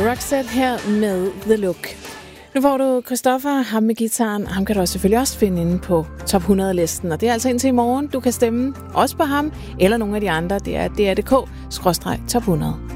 Roxette her med The Look. Nu får du Christoffer, ham med gitaren. Ham kan du selvfølgelig også finde inde på top 100-listen. Og det er altså indtil i morgen, du kan stemme også på ham eller nogle af de andre. Det er dr.dk/top 100.